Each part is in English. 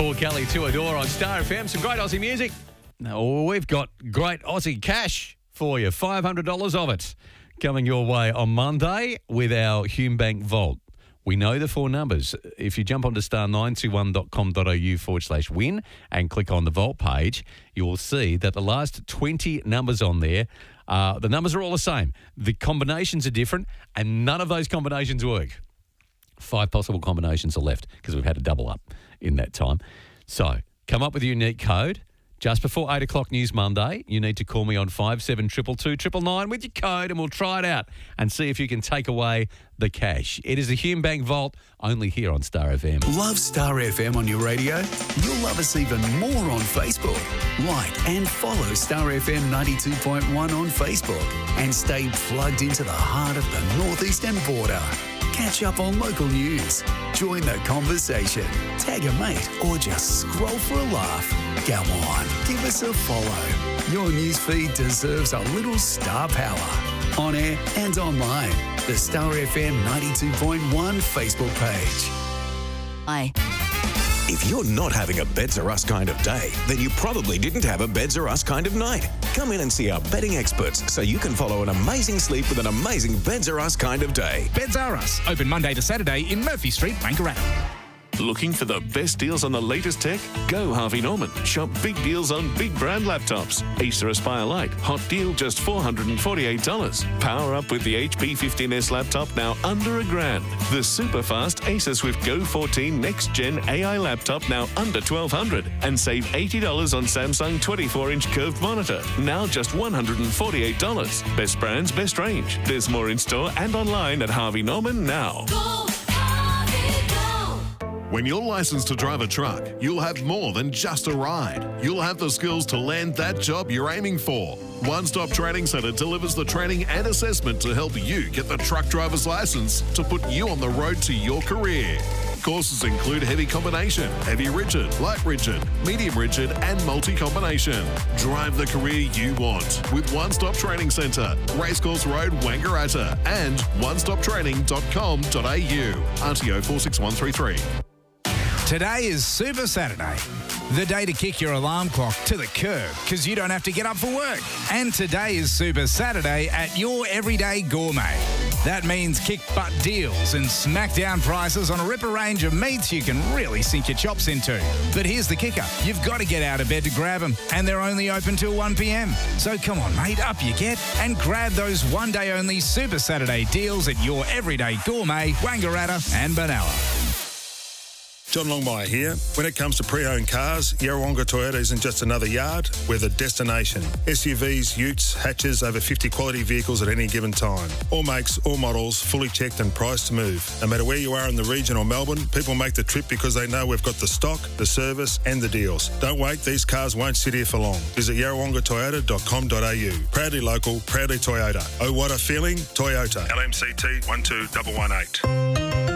Paul Kelly, To Adore on Star FM. Some great Aussie music. Now, we've got great Aussie cash for you, $500 of it, coming your way on Monday with our Hume Bank Vault. We know the four numbers. If you jump onto star921.com.au/win and click on the Vault page, you will see that the last 20 numbers on there, the numbers are all the same. The combinations are different, and none of those combinations work. 5 possible combinations are left because we've had a double up in that time. So come up with a unique code. Just before 8 o'clock News Monday, you need to call me on 5722 with your code and we'll try it out and see if you can take away the cash. It is the Hume Bank Vault, only here on Star FM. Love Star FM on your radio? You'll love us even more on Facebook. Like and follow Star FM 92.1 on Facebook and stay plugged into the heart of the northeastern border. Catch up on local news, join the conversation, tag a mate, or just scroll for a laugh. Go on, give us a follow. Your newsfeed deserves a little star power. On air and online, the Star FM 92.1 Facebook page. Aye. If you're not having a Beds Are Us kind of day, then you probably didn't have a Beds Are Us kind of night. Come in and see our bedding experts so you can follow an amazing sleep with an amazing Beds Are Us kind of day. Beds Are Us, open Monday to Saturday in Murphy Street, Wangaratta. Looking for the best deals on the latest tech? Go Harvey Norman. Shop big deals on big brand laptops. Acer Aspire Lite, hot deal just $448. Power up with the HP 15S laptop now under $1,000. The super fast Acer Swift Go 14 next gen AI laptop now under $1,200. And save $80 on Samsung 24-inch curved monitor, now just $148. Best brands, best range. There's more in store and online at Harvey Norman now. When you're licensed to drive a truck, you'll have more than just a ride. You'll have the skills to land that job you're aiming for. One Stop Training Centre delivers the training and assessment to help you get the truck driver's license to put you on the road to your career. Courses include heavy combination, heavy rigid, light rigid, medium rigid and multi-combination. Drive the career you want with One Stop Training Centre, Racecourse Road, Wangaratta and onestoptraining.com.au. RTO 46133. Today is Super Saturday, the day to kick your alarm clock to the curb because you don't have to get up for work. And today is Super Saturday at your Everyday Gourmet. That means kick butt deals and smackdown prices on a ripper range of meats you can really sink your chops into. But here's the kicker. You've got to get out of bed to grab them, and they're only open till 1 p.m. So come on, mate, up you get and grab those one-day-only Super Saturday deals at your Everyday Gourmet, Wangaratta and Benalla. John Longmire here. When it comes to pre-owned cars, Yarrawonga Toyota isn't just another yard, we're the destination. SUVs, utes, hatches, over 50 quality vehicles at any given time. All makes, all models, fully checked and priced to move. No matter where you are in the region or Melbourne, people make the trip because they know we've got the stock, the service and the deals. Don't wait, these cars won't sit here for long. Visit yarrawongatoyota.com.au. Proudly local, proudly Toyota. Oh, what a feeling, Toyota. LMCT 12118.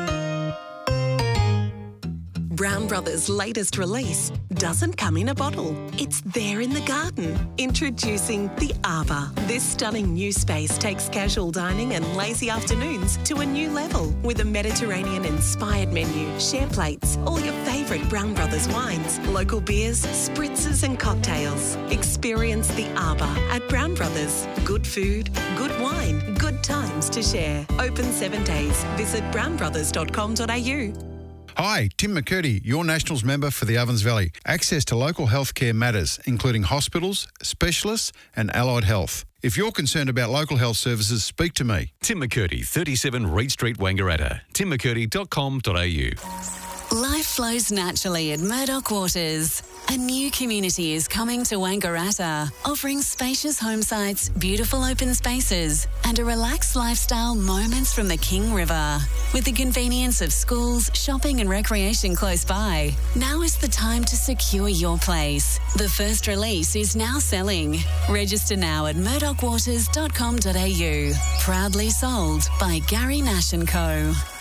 Brown Brothers' latest release doesn't come in a bottle. It's there in the garden. Introducing The Arbour. This stunning new space takes casual dining and lazy afternoons to a new level with a Mediterranean-inspired menu, share plates, all your favourite Brown Brothers wines, local beers, spritzes and cocktails. Experience The Arbour at Brown Brothers. Good food, good wine, good times to share. Open 7 days. Visit brownbrothers.com.au. Hi, Tim McCurdy, your Nationals member for the Ovens Valley. Access to local healthcare matters, including hospitals, specialists and allied health. If you're concerned about local health services, speak to me. Tim McCurdy, 37 Reed Street, Wangaratta. timmccurdy.com.au. Life flows naturally at Murdoch Waters. A new community is coming to Wangaratta, offering spacious home sites, beautiful open spaces, and a relaxed lifestyle moments from the King River. With the convenience of schools, shopping and recreation close by, now is the time to secure your place. The first release is now selling. Register now at murdochwaters.com.au. Proudly sold by Gary Nash & Co.